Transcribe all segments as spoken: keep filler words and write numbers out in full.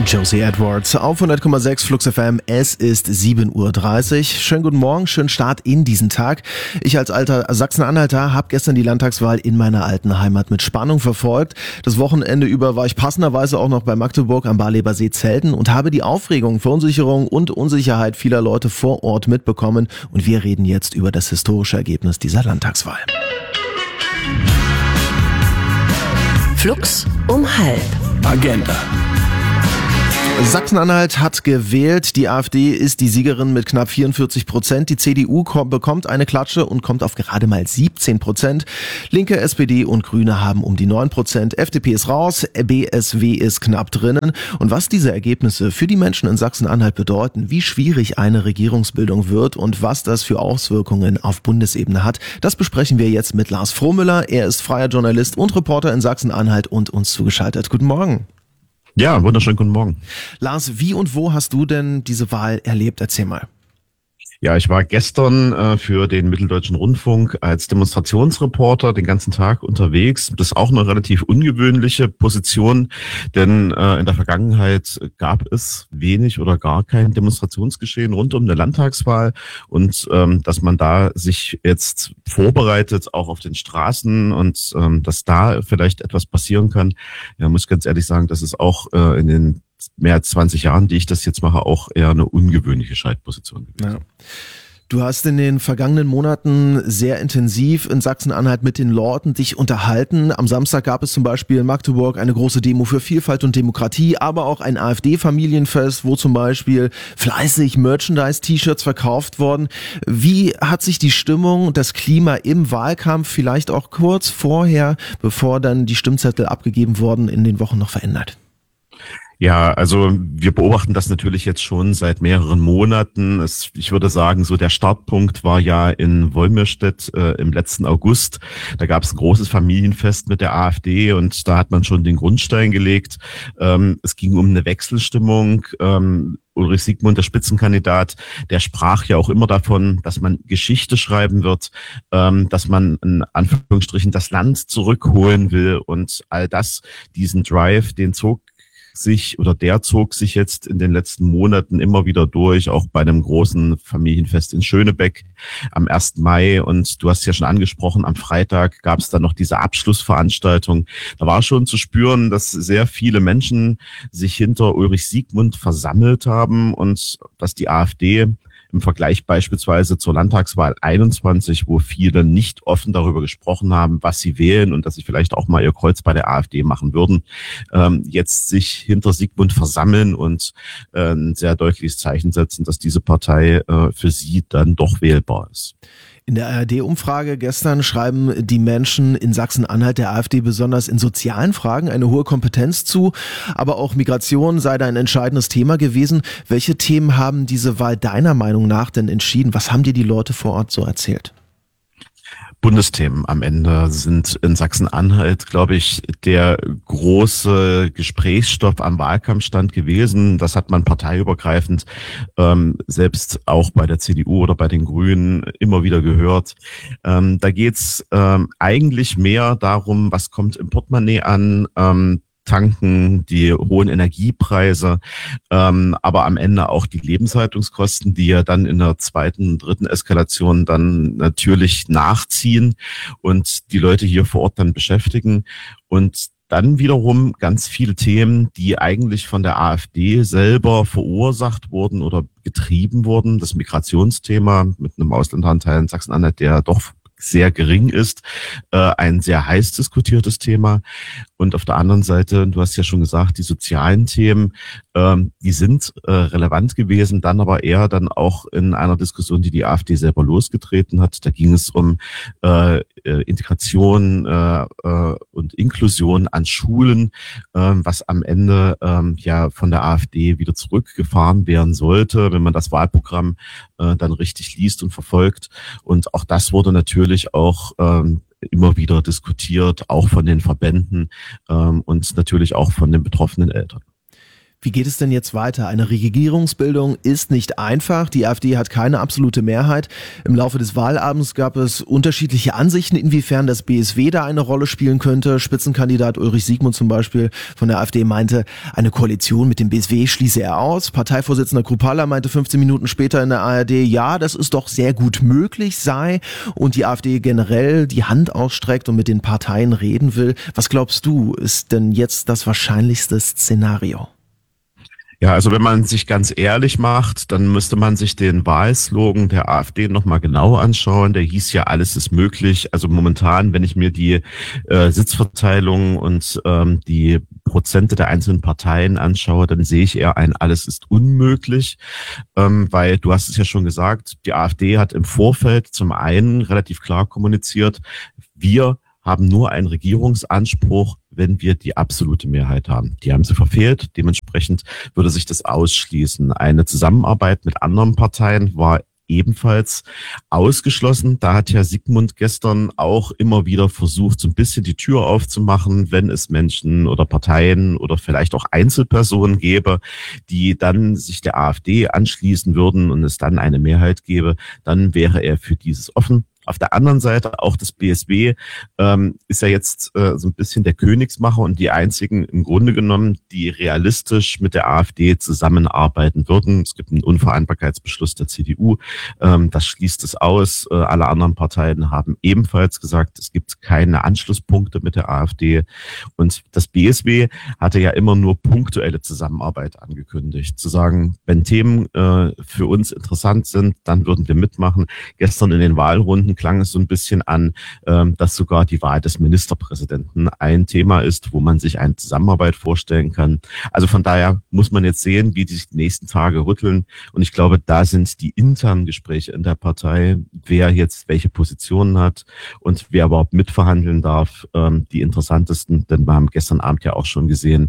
Josie Edwards auf hundert Komma sechs Flux F M. Es ist sieben Uhr dreißig. Schönen guten Morgen, schönen Start in diesen Tag. Ich als alter Sachsen-Anhalter habe gestern die Landtagswahl in meiner alten Heimat mit Spannung verfolgt. Das Wochenende über war ich passenderweise auch noch bei Magdeburg am Barlebersee zelten und habe die Aufregung, Verunsicherung und Unsicherheit vieler Leute vor Ort mitbekommen. Und wir reden jetzt über das historische Ergebnis dieser Landtagswahl. Flux um halb. Agenda. Sachsen-Anhalt hat gewählt. Die AfD ist die Siegerin mit knapp vierundvierzig Prozent. Die C D U bekommt eine Klatsche und kommt auf gerade mal siebzehn Prozent. Linke, S P D und Grüne haben um die neun Prozent. F D P ist raus, B S W ist knapp drinnen. Und was diese Ergebnisse für die Menschen in Sachsen-Anhalt bedeuten, wie schwierig eine Regierungsbildung wird und was das für Auswirkungen auf Bundesebene hat, das besprechen wir jetzt mit Lars Frohmüller. Er ist freier Journalist und Reporter in Sachsen-Anhalt und uns zugeschaltet. Guten Morgen. Ja, wunderschönen guten Morgen. Lars, wie und wo hast du denn diese Wahl erlebt? Erzähl mal. Ja, ich war gestern äh, für den Mitteldeutschen Rundfunk als Demonstrationsreporter den ganzen Tag unterwegs. Das ist auch eine relativ ungewöhnliche Position, denn äh, in der Vergangenheit gab es wenig oder gar kein Demonstrationsgeschehen rund um eine Landtagswahl. Und ähm, dass man da sich jetzt vorbereitet, auch auf den Straßen und ähm, dass da vielleicht etwas passieren kann, ja, muss ich ganz ehrlich sagen, das ist auch äh, in den mehr als zwanzig Jahren, die ich das jetzt mache, auch eher eine ungewöhnliche Scheidposition gewesen. Ja. Du hast in den vergangenen Monaten sehr intensiv in Sachsen-Anhalt mit den Leuten dich unterhalten. Am Samstag gab es zum Beispiel in Magdeburg eine große Demo für Vielfalt und Demokratie, aber auch ein AfD-Familienfest, wo zum Beispiel fleißig Merchandise-T-Shirts verkauft wurden. Wie hat sich die Stimmung, das Klima im Wahlkampf vielleicht auch kurz vorher, bevor dann die Stimmzettel abgegeben wurden, in den Wochen noch verändert? Ja, also wir beobachten das natürlich jetzt schon seit mehreren Monaten. Es, ich würde sagen, so der Startpunkt war ja in Wolmirstedt äh, im letzten August. Da gab es ein großes Familienfest mit der AfD und da hat man schon den Grundstein gelegt. Ähm, es ging um eine Wechselstimmung. Ähm, Ulrich Siegmund, der Spitzenkandidat, der sprach ja auch immer davon, dass man Geschichte schreiben wird, ähm, dass man in Anführungsstrichen das Land zurückholen will und all das, diesen Drive, den zog sich oder der zog sich jetzt in den letzten Monaten immer wieder durch, auch bei einem großen Familienfest in Schönebeck am ersten Mai. Und du hast ja schon angesprochen, am Freitag gab es dann noch diese Abschlussveranstaltung. Da war schon zu spüren, dass sehr viele Menschen sich hinter Ulrich Siegmund versammelt haben und dass die AfD im Vergleich beispielsweise zur Landtagswahl einundzwanzig, wo viele nicht offen darüber gesprochen haben, was sie wählen und dass sie vielleicht auch mal ihr Kreuz bei der AfD machen würden, ähm, jetzt sich hinter Siegmund versammeln und äh, ein sehr deutliches Zeichen setzen, dass diese Partei äh, für sie dann doch wählbar ist. In der A R D-Umfrage gestern schreiben die Menschen in Sachsen-Anhalt der AfD besonders in sozialen Fragen eine hohe Kompetenz zu, aber auch Migration sei da ein entscheidendes Thema gewesen. Welche Themen haben diese Wahl deiner Meinung nach denn entschieden? Was haben dir die Leute vor Ort so erzählt? Bundesthemen am Ende sind in Sachsen-Anhalt, glaube ich, der große Gesprächsstoff am Wahlkampfstand gewesen. Das hat man parteiübergreifend ähm, selbst auch bei der C D U oder bei den Grünen immer wieder gehört. Ähm, da geht's ähm, eigentlich mehr darum, was kommt im Portemonnaie an, ähm, Tanken, die hohen Energiepreise, ähm, aber am Ende auch die Lebenshaltungskosten, die ja dann in der zweiten, dritten Eskalation dann natürlich nachziehen und die Leute hier vor Ort dann beschäftigen. Und dann wiederum ganz viele Themen, die eigentlich von der AfD selber verursacht wurden oder getrieben wurden. Das Migrationsthema mit einem Ausländeranteil in Sachsen-Anhalt, der doch sehr gering ist, äh, ein sehr heiß diskutiertes Thema. Und auf der anderen Seite, du hast ja schon gesagt, die sozialen Themen, ähm, die sind äh, relevant gewesen, dann aber eher dann auch in einer Diskussion, die die AfD selber losgetreten hat. Da ging es um äh, Integration äh, äh, und Inklusion an Schulen, äh, was am Ende äh, ja von der AfD wieder zurückgefahren werden sollte, wenn man das Wahlprogramm äh, dann richtig liest und verfolgt. Und auch das wurde natürlich auch ähm, immer wieder diskutiert, auch von den Verbänden ähm, und natürlich auch von den betroffenen Eltern. Wie geht es denn jetzt weiter? Eine Regierungsbildung ist nicht einfach. Die AfD hat keine absolute Mehrheit. Im Laufe des Wahlabends gab es unterschiedliche Ansichten, inwiefern das B S W da eine Rolle spielen könnte. Spitzenkandidat Ulrich Siegmund zum Beispiel von der AfD meinte, eine Koalition mit dem B S W schließe er aus. Parteivorsitzender Krupalla meinte fünfzehn Minuten später in der A R D, ja, dass es doch sehr gut möglich sei und die AfD generell die Hand ausstreckt und mit den Parteien reden will. Was glaubst du, ist denn jetzt das wahrscheinlichste Szenario? Ja, also wenn man sich ganz ehrlich macht, dann müsste man sich den Wahlslogan der AfD nochmal genau anschauen. Der hieß ja, alles ist möglich. Also momentan, wenn ich mir die äh, Sitzverteilung und ähm, die Prozente der einzelnen Parteien anschaue, dann sehe ich eher ein, alles ist unmöglich, ähm, weil du hast es ja schon gesagt, die AfD hat im Vorfeld zum einen relativ klar kommuniziert, wir haben nur einen Regierungsanspruch, wenn wir die absolute Mehrheit haben. Die haben sie verfehlt. Dementsprechend würde sich das ausschließen. Eine Zusammenarbeit mit anderen Parteien war ebenfalls ausgeschlossen. Da hat Herr Siegmund gestern auch immer wieder versucht, so ein bisschen die Tür aufzumachen, wenn es Menschen oder Parteien oder vielleicht auch Einzelpersonen gäbe, die dann sich der AfD anschließen würden und es dann eine Mehrheit gäbe, dann wäre er für dieses offen. Auf der anderen Seite auch das B S W ähm, ist ja jetzt äh, so ein bisschen der Königsmacher und die einzigen im Grunde genommen, die realistisch mit der AfD zusammenarbeiten würden. Es gibt einen Unvereinbarkeitsbeschluss der C D U, ähm, das schließt es aus. Äh, alle anderen Parteien haben ebenfalls gesagt, es gibt keine Anschlusspunkte mit der AfD. Und das B S W hatte ja immer nur punktuelle Zusammenarbeit angekündigt. Zu sagen, wenn Themen äh, für uns interessant sind, dann würden wir mitmachen. Gestern in den Wahlrunden klang es so ein bisschen an, dass sogar die Wahl des Ministerpräsidenten ein Thema ist, wo man sich eine Zusammenarbeit vorstellen kann. Also von daher muss man jetzt sehen, wie sich die nächsten Tage rütteln. Und ich glaube, da sind die internen Gespräche in der Partei, wer jetzt welche Positionen hat und wer überhaupt mitverhandeln darf, die interessantesten. Denn wir haben gestern Abend ja auch schon gesehen,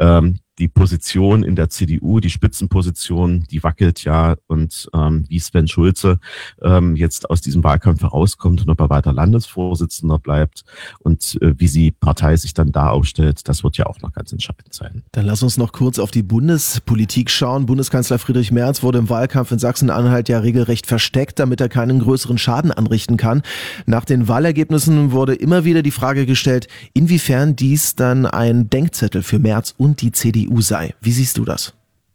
die Position in der C D U, die Spitzenposition, die wackelt ja und ähm, wie Sven Schulze ähm, jetzt aus diesem Wahlkampf herauskommt und ob er weiter Landesvorsitzender bleibt und äh, wie die Partei sich dann da aufstellt, das wird ja auch noch ganz entscheidend sein. Dann lass uns noch kurz auf die Bundespolitik schauen. Bundeskanzler Friedrich Merz wurde im Wahlkampf in Sachsen-Anhalt ja regelrecht versteckt, damit er keinen größeren Schaden anrichten kann. Nach den Wahlergebnissen wurde immer wieder die Frage gestellt, inwiefern dies dann ein Denkzettel für Merz und die C D U sei. Wie siehst du das?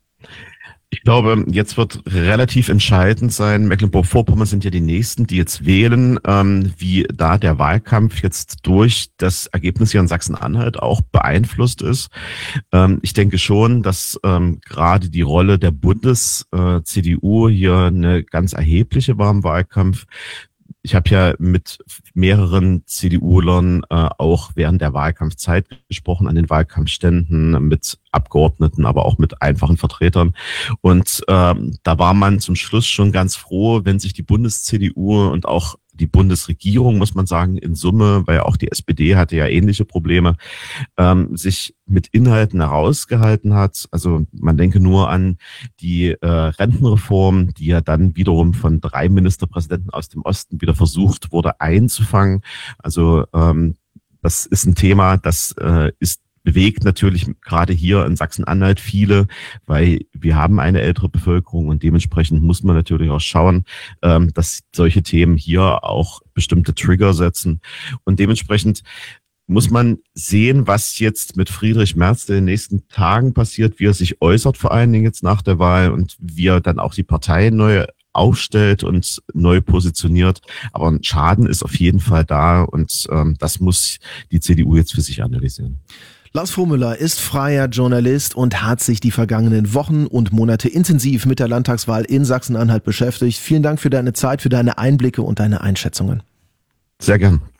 Ich glaube, jetzt wird relativ entscheidend sein, Mecklenburg-Vorpommern sind ja die Nächsten, die jetzt wählen, ähm, wie da der Wahlkampf jetzt durch das Ergebnis hier in Sachsen-Anhalt auch beeinflusst ist. Ähm, ich denke schon, dass ähm, gerade die Rolle der Bundes-C D U hier eine ganz erhebliche war im Wahlkampf. Ich habe ja mit mehreren C D U-Lern äh, auch während der Wahlkampfzeit gesprochen, an den Wahlkampfständen, mit Abgeordneten, aber auch mit einfachen Vertretern. Und ähm, da war man zum Schluss schon ganz froh, wenn sich die Bundes-C D U und auch die Bundesregierung, muss man sagen, in Summe, weil auch die S P D hatte ja ähnliche Probleme, ähm, sich mit Inhalten herausgehalten hat. Also man denke nur an die äh, Rentenreform, die ja dann wiederum von drei Ministerpräsidenten aus dem Osten wieder versucht wurde einzufangen. Also ähm, das ist ein Thema, das äh, ist bewegt natürlich gerade hier in Sachsen-Anhalt viele, weil wir haben eine ältere Bevölkerung und dementsprechend muss man natürlich auch schauen, dass solche Themen hier auch bestimmte Trigger setzen. Und dementsprechend muss man sehen, was jetzt mit Friedrich Merz in den nächsten Tagen passiert, wie er sich äußert, vor allen Dingen jetzt nach der Wahl und wie er dann auch die Partei neu aufstellt und neu positioniert. Aber ein Schaden ist auf jeden Fall da und ähm, das muss die C D U jetzt für sich analysieren. Lars Frohmüller ist freier Journalist und hat sich die vergangenen Wochen und Monate intensiv mit der Landtagswahl in Sachsen-Anhalt beschäftigt. Vielen Dank für deine Zeit, für deine Einblicke und deine Einschätzungen. Sehr gern.